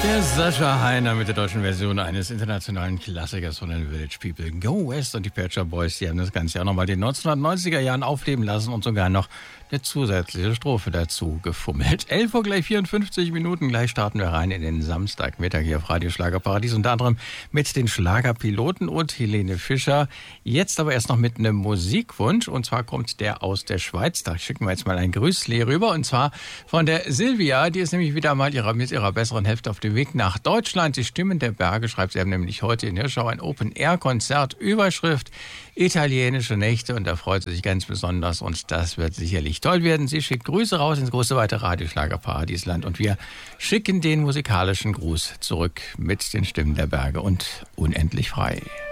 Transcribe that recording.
Der Sascha Heiner mit der deutschen Version eines internationalen Klassikers von den Village People. Go West und die Pet Shop Boys, die haben das Ganze auch nochmal in den 1990er Jahren aufleben lassen und sogar noch eine zusätzliche Strophe dazu gefummelt. 11 Uhr gleich 54 Minuten, gleich starten wir rein in den Samstagmittag hier auf Radio Schlagerparadies, unter anderem mit den Schlagerpiloten und Helene Fischer. Jetzt aber erst noch mit einem Musikwunsch, und zwar kommt der aus der Schweiz. Da schicken wir jetzt mal ein Grüßli rüber, und zwar von der Silvia. Die ist nämlich wieder mal mit ihrer besseren Hälfte auf dem Weg nach Deutschland. Die Stimmen der Berge schreibt sie, haben nämlich heute in Hirschau ein Open-Air-Konzert, Überschrift italienische Nächte, und da freut sie sich ganz besonders, und das wird sicherlich toll werden. Sie schickt Grüße raus ins große weite Radioschlager-Paradiesland, und wir schicken den musikalischen Gruß zurück mit den Stimmen der Berge und Unendlich frei.